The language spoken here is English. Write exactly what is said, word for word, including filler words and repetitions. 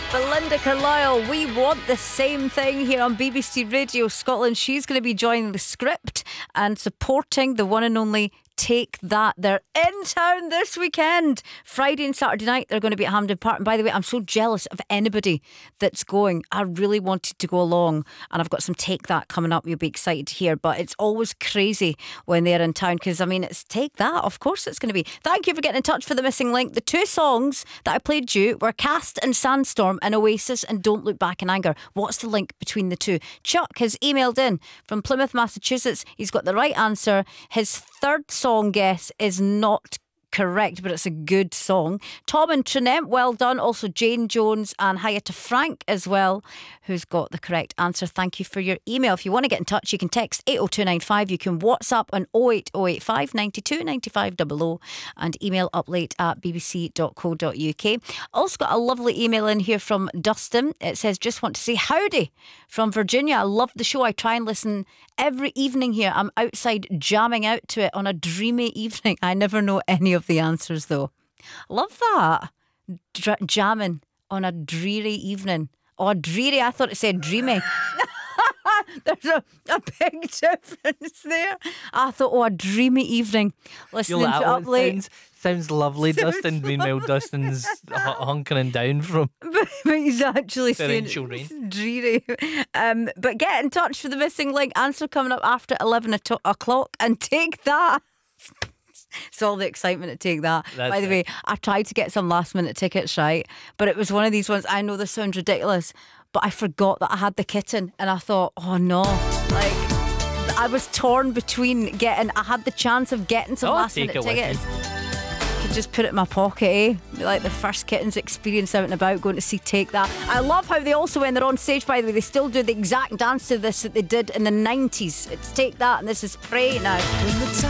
Belinda Carlisle, we want the same thing here on B B C Radio Scotland. She's going to be joining the script and supporting the one and only Take That. They're in town this weekend. Friday and Saturday night they're going to be at Hampden Park. And by the way, I'm so jealous of anybody that's going. I really wanted to go along, and I've got some Take That coming up you'll be excited to hear. But it's always crazy when they're in town, because I mean, it's Take That, of course it's going to be. Thank you for getting in touch for the missing link. The two songs that I played you were Cast and Sandstorm and Oasis and Don't Look Back in Anger. What's the link between the two? Chuck has emailed in from Plymouth, Massachusetts. He's got the right answer. His third song guess is not correct, but it's a good song. Tom and Trinent, well done. Also Jane Jones, and hiya to Frank as well, who's got the correct answer. Thank you for your email. If you want to get in touch, you can text eight oh two nine five. You can WhatsApp on oh eight oh eight five nine two nine five double oh and email uplate at b b c dot co dot u k. Also got a lovely email in here from Dustin. It says, just want to say howdy from Virginia. I love the show. I try and listen every evening here. I'm outside jamming out to it on a dreamy evening. I never know any of the answers though. Love that. Dr- jamming on a dreary evening. Oh, dreary. I thought it said dreamy. There's a, a big difference there. I thought, oh, a dreamy evening listening to Up Late. Sounds, sounds lovely. Sounds Dustin, meanwhile, Dustin's hu- hunkering down from but, but he's actually saying torrential rain. it's dreary. Um, but get in touch for the missing link. Answer coming up after eleven o'clock, and Take That. It's all the excitement to Take That. That's By the it. way, I tried to get some last minute tickets, right? But it was one of these ones, I know this sounds ridiculous, but I forgot that I had the kitten, and I thought, oh no. Like, I was torn between getting, I had the chance of getting some Oh, last take minute it with you. tickets. Could just put it in my pocket, eh? Be like the first kitten's experience out and about going to see Take That. I love how they also, when they're on stage, by the way, they still do the exact dance to this that they did in the nineties. It's Take That, and this is Pray now.